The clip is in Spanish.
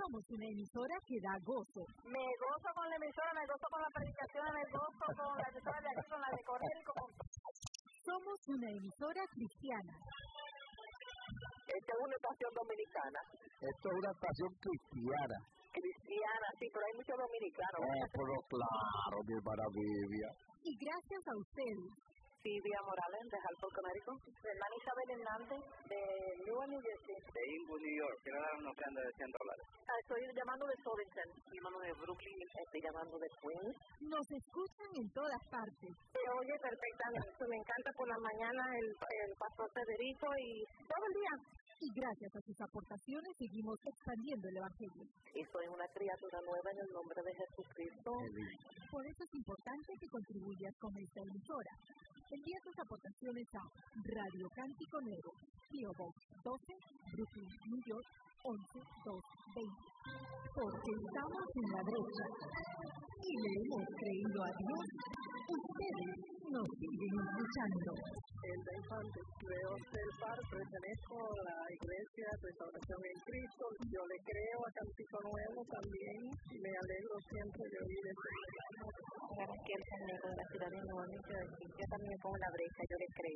Somos una emisora que da gozo. Me gozo con la emisora, me gozo con la predicación, me gozo con la emisora de aquí, con la de correr y con... Somos una emisora cristiana. Esta es una estación dominicana. Esto es una estación cristiana. Cristiana, sí, pero hay muchos dominicanos. Pero claro, mi hermana Vivian. Y gracias a ustedes. Silvia Morales, de Hartford, Connecticut. Hermana Isabel Hernández, de Newark, New Jersey. De Inwood, New York. Quiero dar una ofrenda de $100. Estoy llamando de Southampton. Llamando de Brooklyn. Estoy llamando de Queens. Nos escuchan en todas partes. Se oye perfectamente. Me encanta por la mañana el pastor Federico y todo el día. Y gracias a sus aportaciones seguimos expandiendo el Evangelio. Y soy una criatura nueva en el nombre de Jesucristo. Por eso es importante que contribuyas con esta emisora. Envía tus aportaciones a Radio Cántico Nuevo, P.O. Box 12, Brooklyn, New York, 11220. Porque estamos en la brecha y le hemos creído a Dios, ustedes nos siguen escuchando. Elda Infante, creo ser parte, pertenezco a la Iglesia de Restauración en Cristo. Yo le creo a Cántico Nuevo también y me alegro siempre de oír este programa. Gracias que el Señor de la ciudad de Nueva York, yo también me pongo en la brecha, yo le creo.